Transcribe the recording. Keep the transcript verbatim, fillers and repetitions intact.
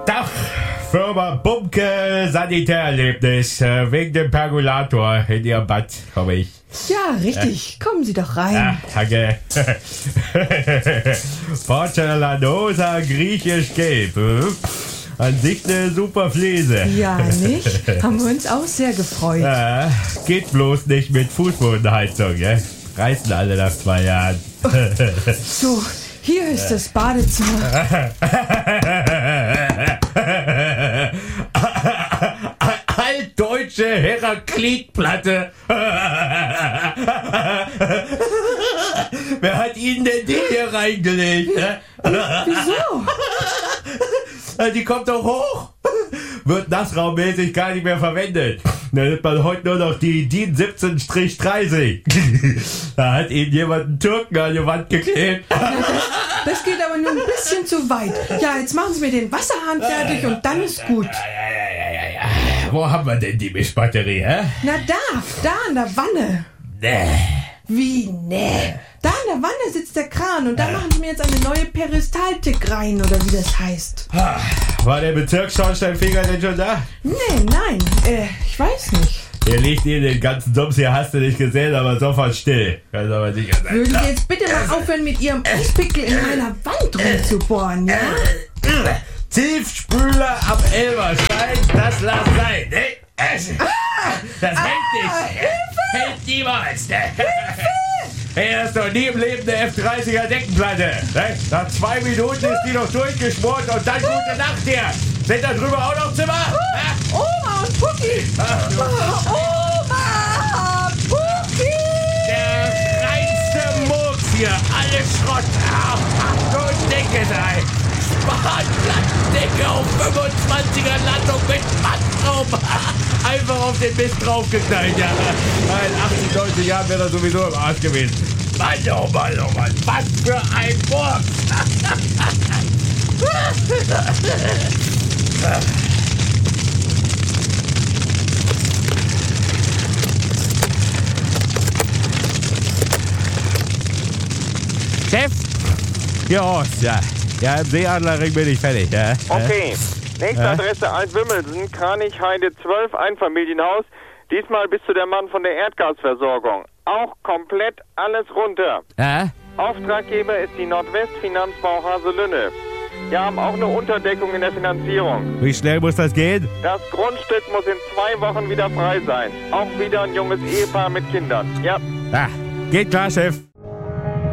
Dach, Firma Bumke Sanitärerlebnis. Äh, wegen dem Pergolator in Ihrem Bad komme ich. Ja, richtig. Kommen Sie doch rein. Ja, danke. Porcelanosa griechisch gelb. An sich eine super Fliese. Ja, nicht? Haben wir uns auch sehr gefreut. Ja, geht bloß nicht mit Fußbodenheizung, ne? Reißen alle nach zwei Jahren. So, hier ist das Badezimmer. Altdeutsche Heraklitplatte. Wer hat Ihnen denn die hier reingelegt? Wieso? Die kommt doch hoch. Wird nassraummäßig gar nicht mehr verwendet. Da nimmt man heute nur noch die D I N siebzehn dreißig. Da hat Ihnen jemand einen Türken an die Wand geklebt. Das geht aber nur ein bisschen zu weit. Ja, jetzt machen Sie mir den Wasserhahn fertig und dann ist gut. Ja, ja, ja, ja. Wo haben wir denn die Mischbatterie, hä? Na da, da an der Wanne. Nee. Wie, nee? Da an der Wanne sitzt der Kran und da machen Sie mir jetzt eine neue Peristaltik rein, oder wie das heißt. War der Bezirksschornsteinfeger denn schon da? Nee, nein, äh, ich weiß nicht. Der legt Ihnen den ganzen Sums hier, hast du nicht gesehen, aber sofort still. Kann aber sicher sein. Würden Sie jetzt bitte mal aufhören, mit Ihrem Eispickel in meiner Wand rumzubohren, ja? Tiefspüler ab Elberstein, das lass sein, ne? Das hält nicht. Hält niemals, ne? Hey, das ist doch nie im Leben eine F dreißiger Deckenplatte. Ne? Nach zwei Minuten ist die doch durchgeschmort und dann gute Nacht hier. Sind da drüber auch noch Zimmer? Oh, Oma und Pucki! Oma! Pucki! Der reinste Murks hier, alles Schrott. Ach, du dicke sei. Spanplattendecke auf fünfundzwanziger Landung mit Mantraum. Einfach auf den Mist draufgeknallt, ja. In achtzig, neunzig Jahren wäre er sowieso im Arsch gewesen. Mann, oh Mann, oh Mann, was für ein Murks. Chef? Ja, Horst, ja. Ja, im Seeadlerring bin ich fertig, ja. Okay. Nächste Ja? Adresse Altwimmelsen, Kranichheide zwölf, Einfamilienhaus. Diesmal bist du der Mann von der Erdgasversorgung. Auch komplett alles runter. Ja? Auftraggeber ist die Nordwestfinanzbau Haselünne. Wir haben auch eine Unterdeckung in der Finanzierung. Wie schnell muss das gehen? Das Grundstück muss in zwei Wochen wieder frei sein. Auch wieder ein junges Ehepaar mit Kindern. Ja. Ja, geht klar, Chef.